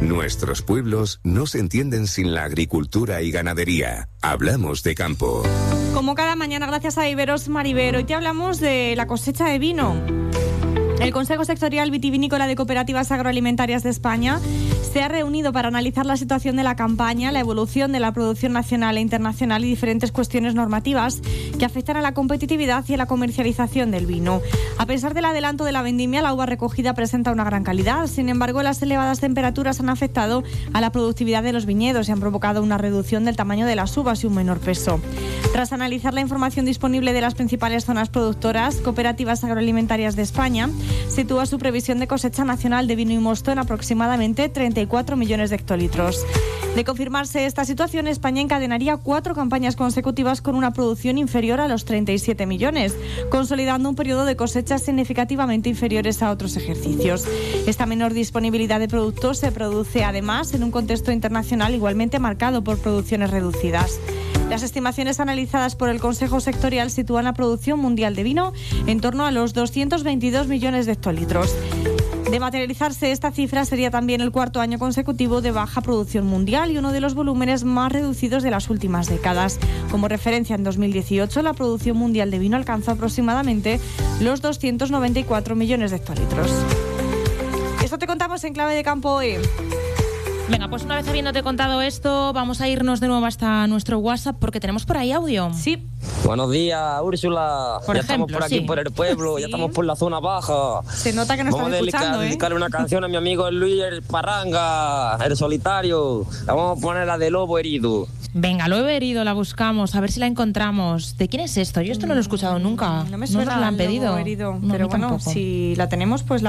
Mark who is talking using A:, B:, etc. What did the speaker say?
A: Nuestros pueblos no se entienden sin la agricultura y ganadería. Hablamos de campo.
B: Como cada mañana, gracias a Viveros Maribero, hoy te hablamos de la cosecha de vino. El Consejo Sectorial Vitivinícola de Cooperativas Agroalimentarias de España se ha reunido para analizar la situación de la campaña, la evolución de la producción nacional e internacional y diferentes cuestiones normativas que afectan a la competitividad y a la comercialización del vino. A pesar del adelanto de la vendimia, la uva recogida presenta una gran calidad. Sin embargo, las elevadas temperaturas han afectado a la productividad de los viñedos y han provocado una reducción del tamaño de las uvas y un menor peso. Tras analizar la información disponible de las principales zonas productoras, Cooperativas Agroalimentarias de España sitúa su previsión de cosecha nacional de vino y mosto en aproximadamente 34 millones de hectolitros. De confirmarse esta situación, España encadenaría 4 campañas consecutivas con una producción inferior a los 37 millones, consolidando un periodo de cosechas significativamente inferiores a otros ejercicios. Esta menor disponibilidad de productos se produce además en un contexto internacional igualmente marcado por producciones reducidas. Las estimaciones analizadas por el Consejo Sectorial sitúan la producción mundial de vino en torno a los 222 millones de hectolitros. De materializarse esta cifra, sería también el cuarto año consecutivo de baja producción mundial y uno de los volúmenes más reducidos de las últimas décadas. Como referencia, en 2018 la producción mundial de vino alcanzó aproximadamente los 294 millones de hectolitros. Esto te contamos en Clave de Campo hoy.
C: Venga, pues una vez habiéndote contado esto, vamos a irnos de nuevo hasta nuestro WhatsApp porque tenemos por ahí audio.
B: Sí.
D: Buenos días, Úrsula.
C: Por
D: ya
C: ejemplo,
D: estamos por aquí,
C: sí.
D: por el pueblo,
B: Sí.
D: ya estamos por la zona baja.
B: Se nota que nos
D: Vamos
B: están escuchando,
D: a dedicarle una canción a mi amigo Luis el Parranga, el solitario. La vamos a poner la de Lobo Herido.
C: Venga, lo he herido, la buscamos, a ver si la encontramos. ¿De quién es esto? Yo esto no lo he escuchado nunca.
B: No me suena
C: nos la han
B: Lobo
C: pedido.
B: Herido,
C: No,
B: pero
C: a mí
B: bueno,
C: tampoco.
B: si la tenemos, pues la